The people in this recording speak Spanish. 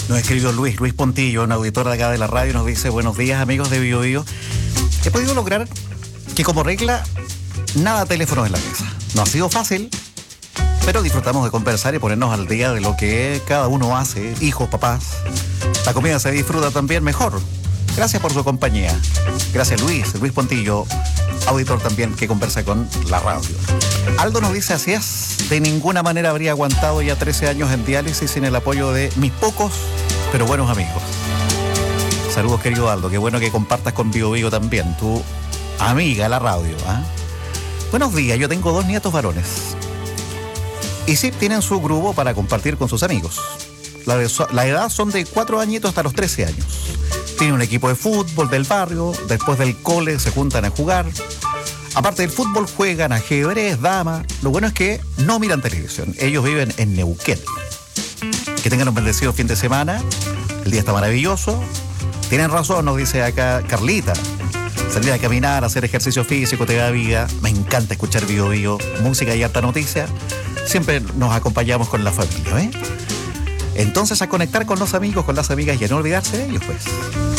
Nos escribió Luis Pontillo, un auditor de acá de la radio, nos dice: buenos días, amigos de Bio Bio. He podido lograr que, como regla, nada teléfonos en la mesa. No ha sido fácil, pero disfrutamos de conversar y ponernos al día de lo que cada uno hace, hijos, papás. La comida se disfruta también mejor. Gracias por su compañía. Gracias, Luis Pontillo, auditor también que conversa con la radio. Aldo nos dice: así es, de ninguna manera habría aguantado ya 13 años en diálisis sin el apoyo de mis pocos, pero buenos amigos. Saludos, querido Aldo, qué bueno que compartas con Bio Bio también, tu amiga de la radio, ¿eh? Buenos días, yo tengo 2 nietos varones. Y sí, tienen su grupo para compartir con sus amigos. La edad son de 4 añitos hasta los 13 años. Tienen un equipo de fútbol del barrio, después del cole se juntan a jugar. Aparte del fútbol juegan ajedrez, dama. Lo bueno es que no miran televisión. Ellos viven en Neuquén. Que tengan un bendecido fin de semana. El día está maravilloso. Tienen razón, nos dice acá Carlita. Salir a caminar, hacer ejercicio físico, te da vida. Me encanta escuchar Bio Bio, música y harta noticia. Siempre nos acompañamos con la familia, ¿eh? Entonces, a conectar con los amigos, con las amigas y a no olvidarse de ellos, pues.